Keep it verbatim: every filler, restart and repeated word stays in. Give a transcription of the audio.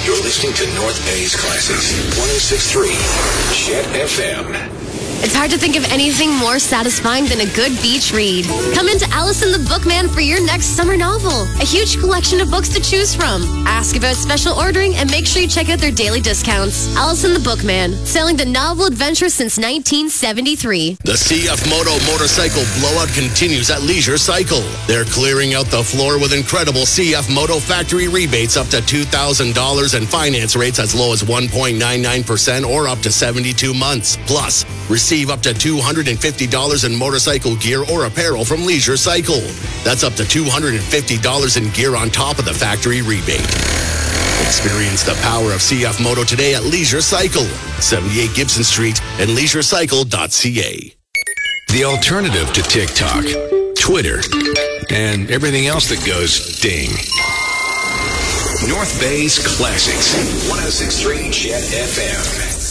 You're listening to North Bay's Classics, one oh six point three Jet F M. It's hard to think of anything more satisfying than a good beach read. Come into Allison the Bookman for your next summer novel. A huge collection of books to choose from. Ask about special ordering and make sure you check out their daily discounts. Allison the Bookman, selling the novel adventure since nineteen seventy-three. The C F Moto motorcycle blowout continues at Leisure Cycle. They're clearing out the floor with incredible C F Moto factory rebates up to two thousand dollars and finance rates as low as one point nine nine percent or up to seventy-two months. Plus, receive up to two hundred fifty dollars in motorcycle gear or apparel from Leisure Cycle. That's up to two hundred fifty dollars in gear on top of the factory rebate. Experience the power of C F Moto today at Leisure Cycle, seventy-eight Gibson Street and leisure cycle dot c a. The alternative to TikTok, Twitter, and everything else that goes ding. North Bay's Classics, one oh six point three Jet F M.